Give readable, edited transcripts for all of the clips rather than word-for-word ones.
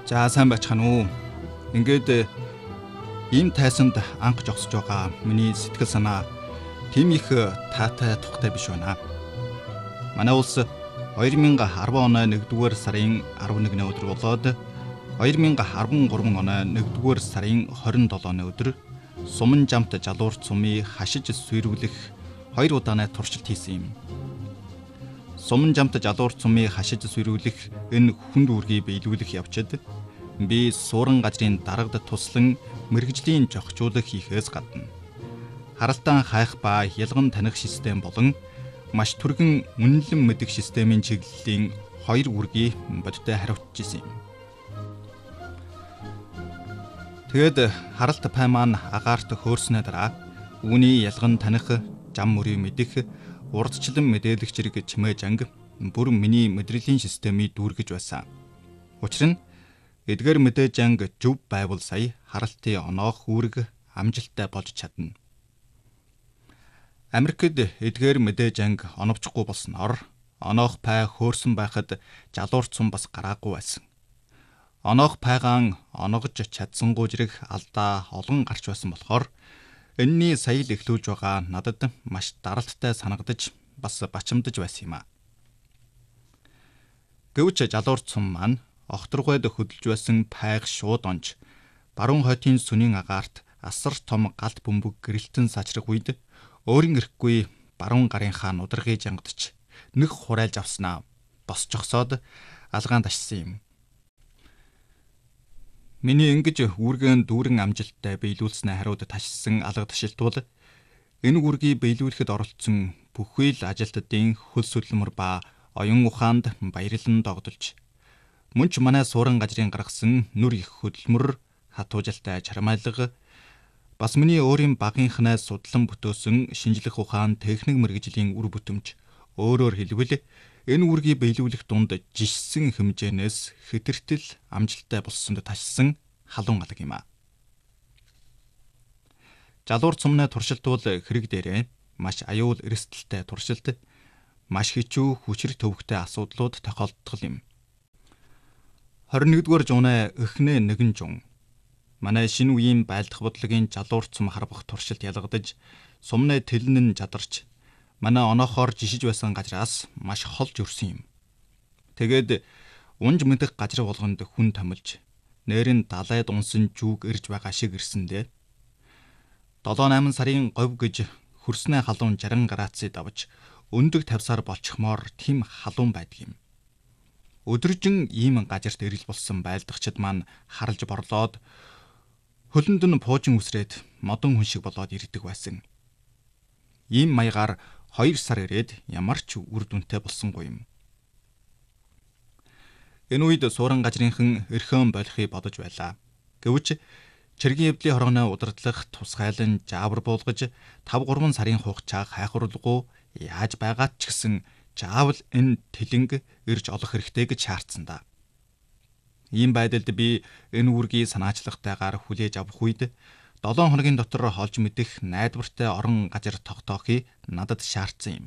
За сайн бачхан уу. Ингээд ийм тайсанд анх жогсож байгаа миний сэтгэл санаа тийм их таатай тухтай биш байна. Манай улс 2010 оны 1-р сарын 11-ны өдөр болоод 2013 оны 1-р сарын 27-ны өдөр Суман жамт жалуур цумыг хашиж сүйрүүлэх 2 удааны туршилт хийсэн юм. Суман жамт жалуур цумыг хашиж сүйрүүлэх энэ хүнд үүргийг биелүүлэх явцад би суурин газрын дарагд туслан мэрэгжлийн жогчуулах хийхээс гадна харалтан хайх ба ялган таних систем болон маш түргэн үнэлэн мэдэх системийн чиглэлийн 2 үүргийг бодиттой хариуцж ирсэн юм. Тэгэд харалт пай маань агаарт хөөрснөө дараа үүний ялган таних, зам мөрийг мэдэх, урдчлан мэдээлэх зэрэг чимээ жанг бүр миний мэдрэлийн системийг дүүргэж байсан. Учир нь эдгээр мэдээж анги зөв байвал сая харалтын оноох үүрэг амжилттай болж чадна. Америкт эдгээр мэдээж анги оновчгүй болсноор оноох пай хөөрсөн байхад жалуур цум бас гараагүй байсан. Оноох пайгаан оногж чадсангүй зэрэг алдаа олон гарч байсан болохоор энэний сая л эхлүүлж байгаа надад маш даралттай санагдаж бас бачимдаж байсан юм а. Гэвч жалуур цум маань огторгойд хөдөлж байсан пайг шууд онж баруун хойтын сүнийн агаарт асар том галт бөмбөг гэрэлтэн сачрах үед өөрийн эрэхгүй баруун гарынхаа нударгыг жангадч нэг хурайлж авснаа босчогсоод алгаан ташсан юм. Миний ингэж үүргэн дүүрэн амжилттай биелүүлснээ хариуд ташсан алга ташилт бол энэ үүргийг биелүүлэхэд оролцсон бүхий л ажилтдын хөл сүлмөр ба оюун ухаанд баярлан догдолж мөн ч манай суурин газрын гаргасан нүр их хөдөлмөр хатуужилтай чармайлга бас миний өөрийн багийнхнаас судлан бүтөөсөн шинжлэх ухаан техник мэргэжлийн үр бүтэмж өөрөөр хэлбэл энэ үүргийг биелүүлэх дунд жишсэн хэмжээнээс хэтэртэл амжилттай болсонд ташсан халуун алга юм а. Жалуур цумны туршилт бол хэрэг дээрээ маш аюул эрсдэлтэй туршилт, маш хичүү хүчрэг төвөгтэй асуудлууд тохиолддог юм. 21-р зууны эхнээ нэгэн жун манай шинэ үеийн байлдах бодлогын жалуур цум харбах туршилт ялгадаж сумны тэлэн нь жадарч манай оноохоор жишиж байсан газраас маш холж өрсөн юм. Тэгээд унж мэдэх газар болгонд хүн томилж нэрэн далайд унсан жүг ирж байгаа шиг ирсэндээ 7-8 сарын говь гэж хөрснөө халуун 60 градусыг давж өндөг тавсаар болчихмоор тийм халуун байдаг юм. Өдөржин ийм газарт ирэл болсон байлдагчид маань харалж борлоод хөлөнд нь пуужин үсрээд модон хүн шиг болоод ирдэг байсан. Ийм маягаар 2 сар ирээд ямар ч үр дүнтэй болсонгүй юм. Энэ үед суурин газрынхан эрхөн болохыг бодож байлаа. Гэвч чиргийн эвдлийн хоргоны удирдлах тусгайлан жаавар буулгаж 5-3 сарын хугацаа хайхурлгүй яаж байгаад ч гэсэн заавал энэ тэлэнг ирж олох хэрэгтэй гэж шаардсан да. Ийм байдалд би энэ үүргийг санаачлахтайгаар хүлээж авах үед 7 хоногийн дотор олж мэдэх найдвартай орон газар тогтоохыг надад шаардсан юм.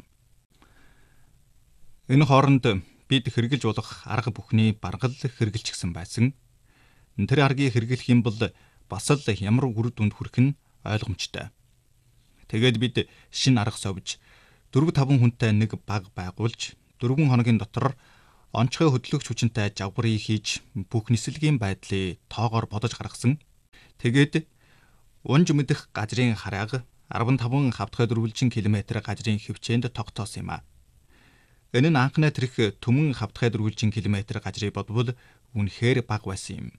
Энэ хооронд бид хэрэгжилж болох арга бүхний баргал хэрэгжилчихсэн байсан. Тэр аргийг хэрэглэх юм бол бас л ямар үр дүнд хүрэх нь ойлгомжтой. Тэгээд бид шинэ арга совж 4-5 хүнтэй нэг баг байгуулж 4 хоногийн дотор онцгой хөдлөгч хүчинтэй жавгарыг хийж бүх нислэгийн байдлыг тоогоор бодож гаргасан. Тэгээд унж мэдэх газрын харааг 15 хавтгай дөрвөлжин км газрын хөвчөөнд тогтоосон юм а. Энэ нь анхны тэрх төмөн хавтгай дөрвөлжин км газрыг бодвол үнэхээр бага байсан юм.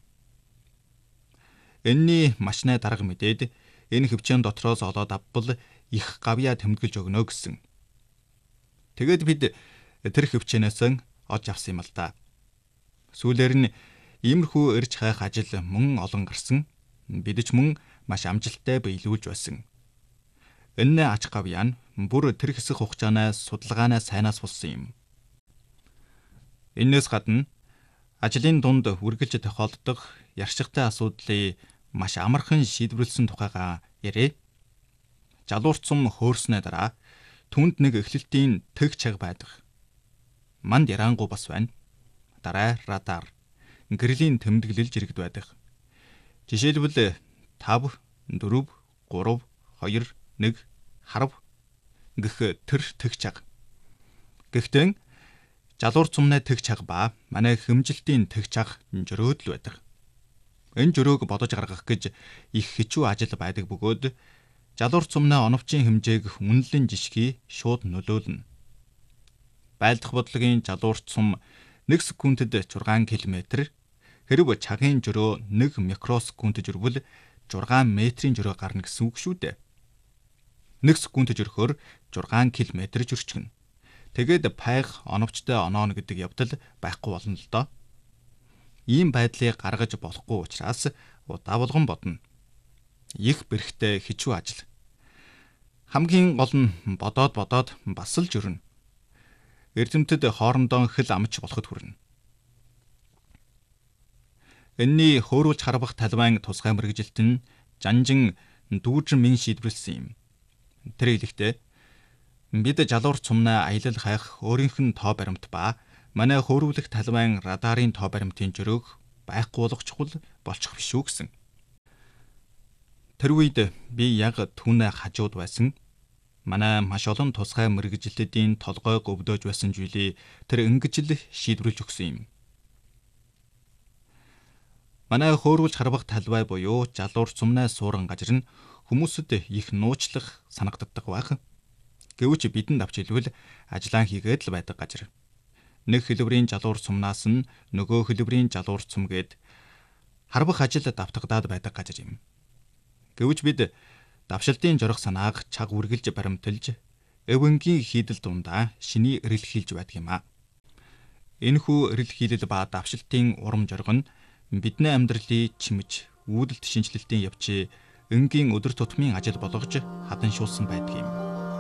Энэний машины дарга мэдээд энэ хөвчөөнд дотроос олоод авбал их гавья тэмдэглэж өгнө гэсэн. Тэгээд бид тэр хөвчнөөс олж авсан юм л да. Сүүлээр нь иймэрхүү ирж хайх ажил мөн олон гарсан. Бид ч мөн маш амжилттай биелүүлж байсан. Энэ ач гавьяа нь бүр тэр хэсэг хугацаанаас судалгаанаа сайнаас болсон юм. Энээс гадна ажлын дунд үргэлж тохиолддог яршигтай асуудлыг маш амархан шийдвэрлсэн тухайга ярэ. Жалуур цум хөөрснөө дараа түнд нэг эхлэлтийн тэг чаг байдаг. Манд ярангу бас байна. Дараа радар. гэрлийн тэмдэглэл жирэгд байдаг. Жишээлбэл 5, 4, 3, 2, 1 харав гэх тэр тэг чаг. Гэхдээ жалуур цумны тэг чаг ба манай хэмжилтийн тэг чаг жөрөөд л байдаг. Энэ жөрөөг бодож гаргах гэж их хичүү ажил байдаг бөгөөд жалуур цумны оновчийн хэмжээг үнэлэн жишгий шууд нөлөөлнө. Байлдах бодлогын жалуур цум 1 секундэд 6 км, хэрв чагийн жөрөө 1 микросекунд журвал 6 метрийн жөрөө гарна гэсэн үг шүү дээ. 1 секунд жөрөхөөр 6 км журчгэнэ. Тэгээд пайг оновчтой онооно гэдэг явдал байхгүй болно л доо. Ийм байдлыг гаргаж болохгүй учраас удаа болгон бодно. Их бэрхтээ хичүү ажил. Хамгийн гол нь бодоод бас л жөрнө. Эрдэмтэд хоорондоо хэл амч болоход хүрнэ. Энэний хөөрүүлж харбах талбайн тусгай мэргэжилт нь жанжин дүүжин мэн шийдвэрлсэн юм. Тэр хэлэхдээ бид жалуур цумнаа аялал хайх өөрийнх нь тоо баримт ба манай хөөрүүлэх талбайн радарын тоо баримтын жөрөөг байхгүй болгох чухал болчих биш үү гэсэн. Тэр үед би яг түүнээ хажууд байсан. Манай маш олон тусгай мэргэжилтийн толгой говдөөж байсан зүйлийг тэр ингэж л шийдвэрлэж өгсөн юм. Манай хөөрүүлж харбах талбай буюу жалуур цумнаа сууран газар нь хүмүүсэд их нууцлах санагддаг байх. Гэвч бидэнд авч хэлбэл ажиллаан хийгээд л байдаг газар. Нэг хэлбэрийн жалуур цумнаас нь нөгөө хэлбэрийн жалуур цум гээд харбах ажил давтагдаад байдаг газар юм. Гэвч бид давшилтын жорох санааг чаг үргэлж баримталж, эвэнгийн хийдэл дундаа шиний эрэл хийлж байдаг юм а. Энэхүү эрэл хийлэл ба давшилтын урам жорго нь бидний амьдралыг чимж, үүдэлт шинжилэлтийн явцыг энгийн өдөр тутмын ажил болгож хаданшуулсан байдаг юм.